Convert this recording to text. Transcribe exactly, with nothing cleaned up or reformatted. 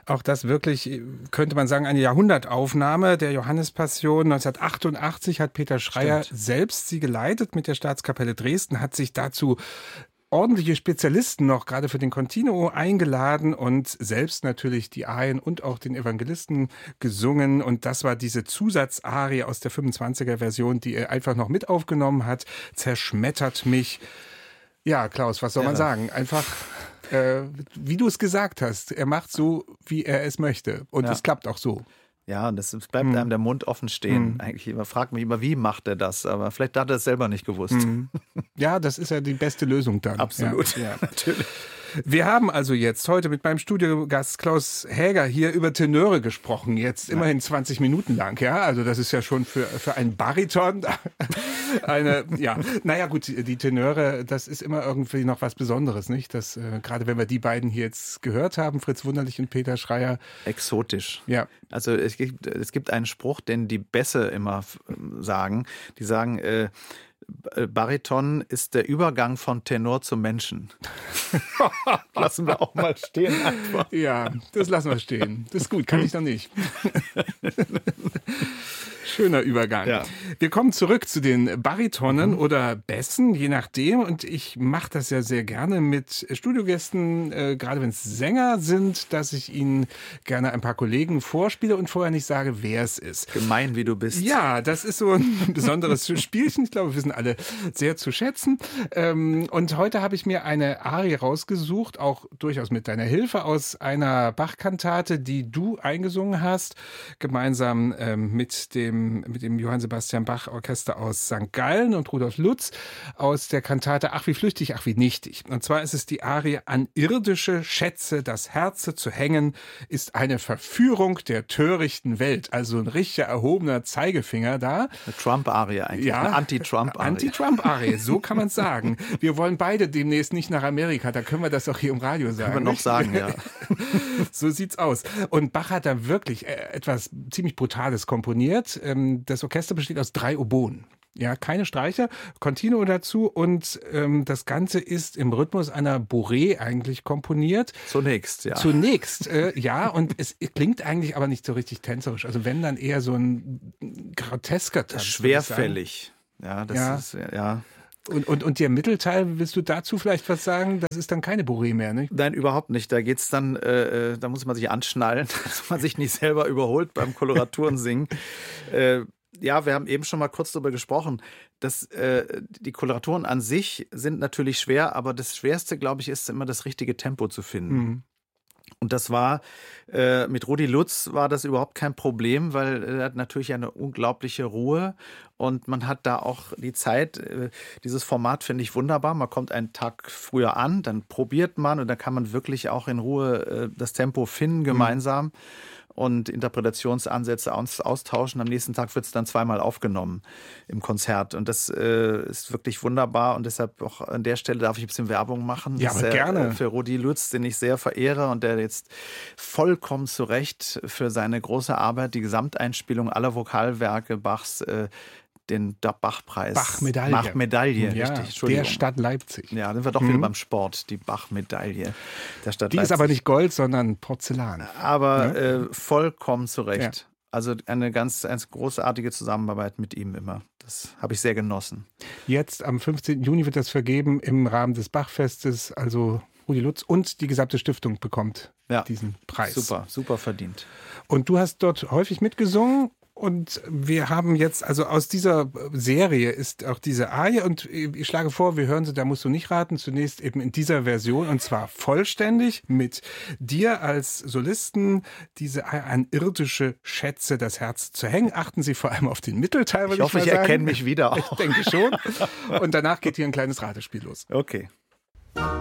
Auch das wirklich, könnte man sagen, eine Jahrhundertaufnahme der Johannespassion. neunzehnhundertachtundachtzig hat Peter Schreyer Stimmt. selbst sie geleitet mit der Staatskapelle Dresden, hat sich dazu ordentliche Spezialisten noch gerade für den Continuo eingeladen und selbst natürlich die Arien und auch den Evangelisten gesungen. Und das war diese Zusatzarie aus der fünfundzwanziger Version, die er einfach noch mit aufgenommen hat. Zerschmettert mich. Ja, Klaus, was soll man Ja. sagen? Einfach, äh, wie du es gesagt hast, er macht so, wie er es möchte. Und Ja. es klappt auch so. Ja, und es bleibt Hm. einem der Mund offen stehen. Hm. Eigentlich, man fragt mich immer, wie macht er das? Aber vielleicht hat er es selber nicht gewusst. Mhm. Ja, das ist ja die beste Lösung dann. Absolut, Ja, ja. natürlich. Wir haben also jetzt heute mit meinem Studiogast Klaus Häger hier über Tenöre gesprochen, jetzt immerhin zwanzig Minuten lang, ja, also das ist ja schon für, für einen Bariton eine, ja, naja gut, die Tenöre, das ist immer irgendwie noch was Besonderes, nicht, das, äh, gerade wenn wir die beiden hier jetzt gehört haben, Fritz Wunderlich und Peter Schreyer. Exotisch. Ja. Also es gibt, es gibt einen Spruch, den die Bässe immer f- sagen, die sagen, äh, Bariton ist der Übergang von Tenor zum Menschen. Lassen wir auch mal stehen einfach. Ja, das lassen wir stehen. Das ist gut, kann ich noch nicht. Schöner Übergang. Ja. Wir kommen zurück zu den Baritonen mhm. oder Bässen, je nachdem. Und ich mache das ja sehr gerne mit Studiogästen, äh, gerade wenn es Sänger sind, dass ich ihnen gerne ein paar Kollegen vorspiele und vorher nicht sage, wer es ist. Gemein, wie du bist. Ja, das ist so ein besonderes Spielchen. Ich glaube, wir sind alle sehr zu schätzen. Ähm, und heute habe ich mir eine Arie rausgesucht, auch durchaus mit deiner Hilfe, aus einer Bach-Kantate, die du eingesungen hast, gemeinsam ähm, mit dem mit dem Johann Sebastian Bach Orchester aus Sankt Gallen und Rudolf Lutz aus der Kantate Ach wie flüchtig, ach wie nichtig. Und zwar ist es die Arie An irdische Schätze das Herze zu hängen, ist eine Verführung der törichten Welt. Also ein richtiger erhobener Zeigefinger da. Eine Trump-Arie eigentlich, ja, eine Anti-Trump-Arie. Anti-Trump-Arie, so kann man es sagen. Wir wollen beide demnächst nicht nach Amerika, da können wir das auch hier im Radio sagen. Können wir noch sagen, ja. So sieht's aus. Und Bach hat da wirklich etwas ziemlich Brutales komponiert. Das Orchester besteht aus drei Oboen. Ja, keine Streicher, Continuo dazu und ähm, das Ganze ist im Rhythmus einer Bourrée eigentlich komponiert. Zunächst, ja. Zunächst, äh, ja, und es klingt eigentlich aber nicht so richtig tänzerisch. Also wenn, dann eher so ein grotesker Tanz. Schwerfällig. Ja, das ja. ist, ja. Und, und, und der Mittelteil, willst du dazu vielleicht was sagen? Das ist dann keine Bourrée mehr, nicht? Nein, überhaupt nicht. Da geht's dann, äh, da muss man sich anschnallen, dass man sich nicht selber überholt beim Koloraturen singen. äh, Ja, wir haben eben schon mal kurz darüber gesprochen, dass äh, die Koloraturen an sich sind natürlich schwer, aber das Schwerste, glaube ich, ist immer das richtige Tempo zu finden. Mhm. Und das war, äh, mit Rudi Lutz war das überhaupt kein Problem, weil er hat natürlich eine unglaubliche Ruhe und man hat da auch die Zeit. Äh, dieses Format finde ich wunderbar. Man kommt einen Tag früher an, dann probiert man und dann kann man wirklich auch in Ruhe äh, das Tempo finden gemeinsam. Mhm. Und Interpretationsansätze aus, austauschen. Am nächsten Tag wird es dann zweimal aufgenommen im Konzert. Und das äh, ist wirklich wunderbar. Und deshalb auch an der Stelle darf ich ein bisschen Werbung machen. Ja, aber er, gerne. Für Rudi Lutz, den ich sehr verehre und der jetzt vollkommen zu Recht für seine große Arbeit, die Gesamteinspielung aller Vokalwerke Bachs, äh, den Bach-Preis. Bach-Medaille. Bach-Medaille, ja, richtig. Entschuldigung. Der Stadt Leipzig. Ja, dann sind wir doch mhm. wieder beim Sport, die Bach-Medaille der Stadt die Leipzig. ist aber nicht Gold, sondern Porzellan. Aber ja? äh, vollkommen zu Recht. Ja. Also eine ganz, ganz großartige Zusammenarbeit mit ihm immer. Das habe ich sehr genossen. Jetzt am fünfzehnten Juni wird das vergeben im Rahmen des Bachfestes. Also Rudi Lutz und die gesamte Stiftung bekommt ja. diesen Preis. Super, super verdient. Und du hast dort häufig mitgesungen. Und wir haben jetzt, also aus dieser Serie ist auch diese Arie und ich schlage vor, wir hören sie, da musst du nicht raten, zunächst eben in dieser Version und zwar vollständig mit dir als Solisten, diese an irdische Schätze das Herz zu hängen. Achten Sie vor allem auf den Mittelteil, würde ich, ich hoffe, mal ich sagen. erkenne mich wieder auch. Ich denke schon. Und danach geht hier ein kleines Ratespiel los. Okay.